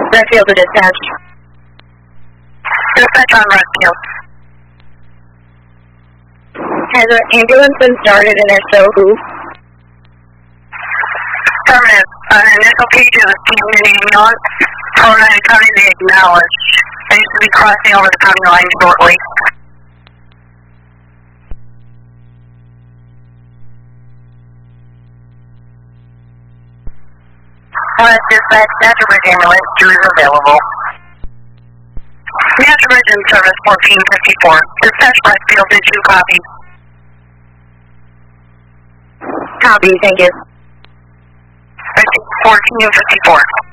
Redfield to dispatch. Dispatch on Redfield. Has an ambulance been started and if so, who? Affirmative. Initial pages of community ambulance. Florida County they acknowledge. They should be crossing over the county line shortly. Dispatch, Natural Bridge ambulance, Drew is available. Natural Bridge in service 1454. Dispatch Redfield, did you copy? Copy, thank you. 1454.